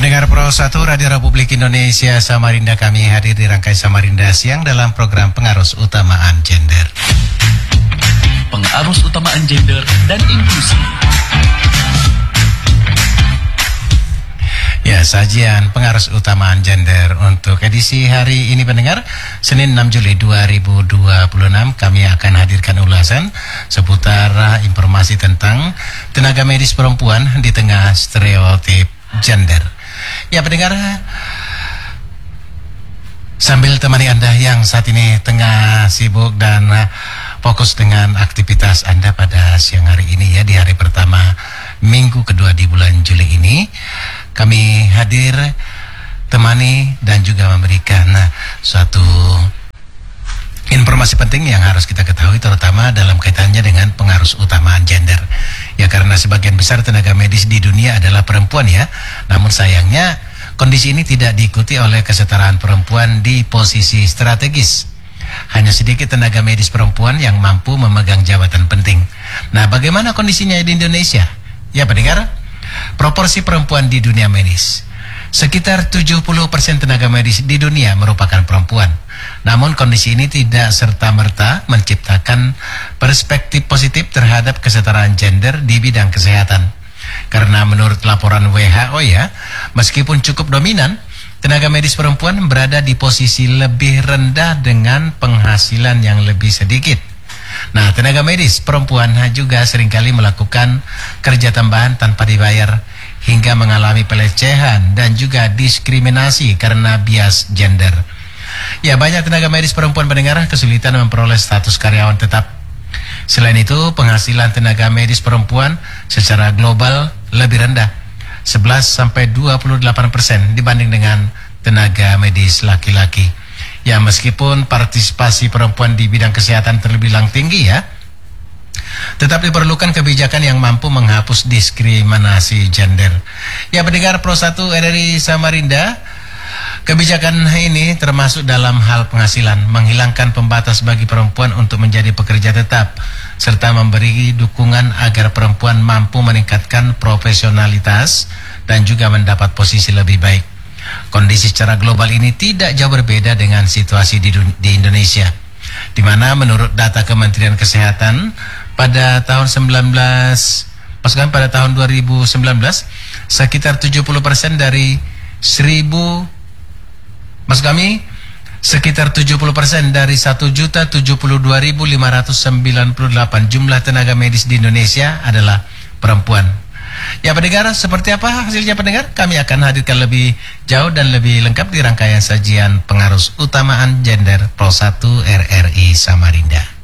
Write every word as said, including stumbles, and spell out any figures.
Pendengar Pro satu Radio Republik Indonesia Samarinda, kami hadir di rangkai Samarinda Siang dalam program Pengarus Utamaan Gender. Pengarus Utamaan Gender dan Inklusi. Ya, sajian Pengarus Utamaan Gender untuk edisi hari ini pendengar, Senin enam Juli dua ribu dua puluh enam, kami akan hadirkan ulasan seputar informasi tentang tenaga medis perempuan di tengah stereotip gender. Ya pendengar, sambil temani Anda yang saat ini tengah sibuk dan fokus dengan aktivitas Anda pada siang hari ini, ya di hari pertama minggu kedua di bulan Juli ini, kami hadir temani dan juga memberikan suatu informasi penting yang harus kita ketahui, terutama dalam kaitannya dengan pengarus utamaan gender. Ya, karena sebagian besar tenaga medis di dunia adalah perempuan, ya. Namun sayangnya kondisi ini tidak diikuti oleh kesetaraan perempuan di posisi strategis. Hanya sedikit tenaga medis perempuan yang mampu memegang jabatan penting. Nah, bagaimana kondisinya di Indonesia? Ya pendengar, proporsi perempuan di dunia medis, sekitar tujuh puluh persen tenaga medis di dunia merupakan perempuan. Namun kondisi ini tidak serta-merta menciptakan perspektif positif terhadap kesetaraan gender di bidang kesehatan. Karena menurut laporan W H O, ya, meskipun cukup dominan, tenaga medis perempuan berada di posisi lebih rendah dengan penghasilan yang lebih sedikit. Nah, tenaga medis perempuan juga seringkali melakukan kerja tambahan tanpa dibayar hingga mengalami pelecehan dan juga diskriminasi karena bias gender. Ya, banyak tenaga medis perempuan pendengar kesulitan memperoleh status karyawan tetap. Selain itu, penghasilan tenaga medis perempuan secara global lebih rendah, sebelas sampai dua puluh delapan persen dibanding dengan tenaga medis laki-laki. Ya, meskipun partisipasi perempuan di bidang kesehatan terbilang tinggi, ya, tetap diperlukan kebijakan yang mampu menghapus diskriminasi gender. Ya, pendengar Pro satu R R I Samarinda, kebijakan ini termasuk dalam hal penghasilan, menghilangkan pembatas bagi perempuan untuk menjadi pekerja tetap, serta memberi dukungan agar perempuan mampu meningkatkan profesionalitas dan juga mendapat posisi lebih baik. Kondisi secara global ini tidak jauh berbeda dengan situasi di, di Indonesia, di mana menurut data Kementerian Kesehatan pada tahun sembilan belas, pasukan pada tahun dua ribu sembilan belas, sekitar tujuh puluh persen dari seribu, maksud kami sekitar tujuh puluh persen dari satu juta tujuh puluh dua ribu lima ratus sembilan puluh delapan jumlah tenaga medis di Indonesia adalah perempuan. Ya pendengar, seperti apa hasilnya pendengar? Kami akan hadirkan lebih jauh dan lebih lengkap di rangkaian sajian Pengarus Utamaan Gender Pro satu R R I Samarinda.